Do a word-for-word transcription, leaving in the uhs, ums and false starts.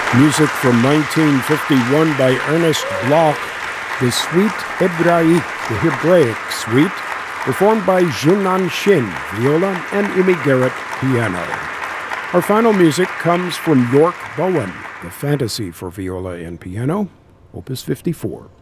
Music from nineteen fifty-one by Ernest Bloch, the Suite Hebraïque, the Hebraic Suite, performed by Junan Shin, viola, and Imi Garrett, piano. Our final music comes from York Bowen, the Fantasy for Viola and Piano, Opus fifty-four.